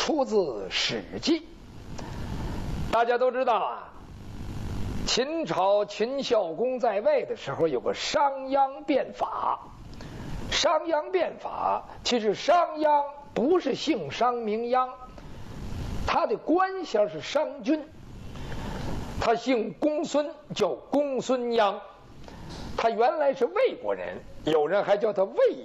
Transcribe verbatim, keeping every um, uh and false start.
出自《史记》。大家都知道啊，秦朝秦孝公在位的时候有个商鞅变法。商鞅变法，其实商鞅不是姓商名鞅，他的官衔是商君。他姓公孙，叫公孙鞅。他原来是魏国人，有人还叫他魏